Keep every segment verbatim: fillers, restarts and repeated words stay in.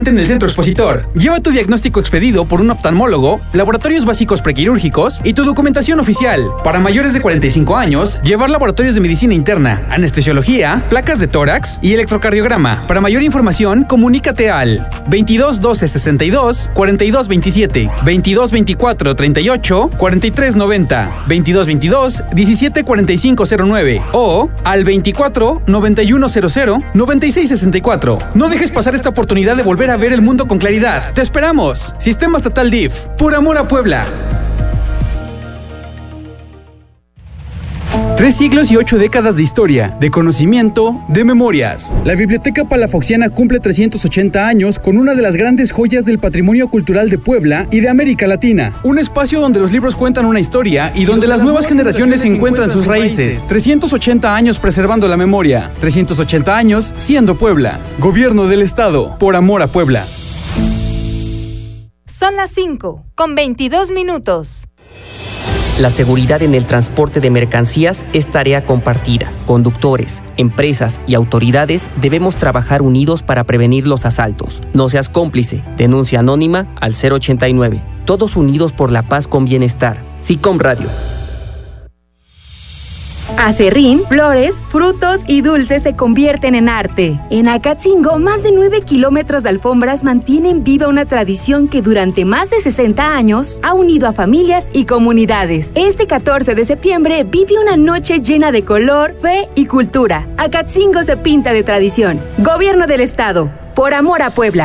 En el Centro Expositor, lleva tu diagnóstico expedido por un oftalmólogo, laboratorios básicos prequirúrgicos y tu documentación oficial. Para mayores de cuarenta y cinco años, llevar laboratorios de medicina interna, anestesiología, placas de tórax y electrocardiograma. Para mayor información, comunícate al veintidós doce sesenta y dos cuarenta y dos veintisiete, veintidós veinticuatro treinta y ocho cuarenta y tres noventa, veintidós veintidós diecisiete cuarenta y cinco cero nueve o al veinticuatro noventa y uno cero cero noventa y seis sesenta y cuatro. No dejes pasar esta oportunidad de volver a ver el mundo con claridad. ¡Te esperamos! Sistema Estatal D I F. Por amor a Puebla. Tres siglos y ocho décadas de historia, de conocimiento, de memorias. La Biblioteca Palafoxiana cumple trescientos ochenta años con una de las grandes joyas del patrimonio cultural de Puebla y de América Latina. Un espacio donde los libros cuentan una historia y donde las nuevas generaciones encuentran sus raíces. trescientos ochenta años preservando la memoria. trescientos ochenta años siendo Puebla. Gobierno del Estado. Por amor a Puebla. Son las cinco, con veintidós minutos. La seguridad en el transporte de mercancías es tarea compartida. Conductores, empresas y autoridades debemos trabajar unidos para prevenir los asaltos. No seas cómplice. Denuncia anónima al cero ochenta y nueve. Todos unidos por la paz con bienestar. SICOM Radio. Acerrín, flores, frutos y dulces se convierten en arte. En Acatzingo, más de nueve kilómetros de alfombras mantienen viva una tradición que durante más de sesenta años ha unido a familias y comunidades. Este catorce de septiembre vive una noche llena de color, fe y cultura. Acatzingo se pinta de tradición. Gobierno del Estado. Por amor a Puebla.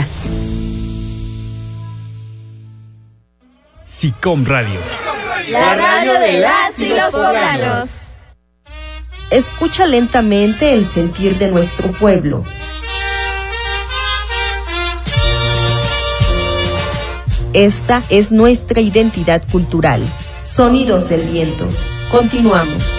SICOM Radio. La radio de las y los poblanos. Escucha lentamente el sentir de nuestro pueblo. Esta es nuestra identidad cultural. Sonidos del viento. Continuamos.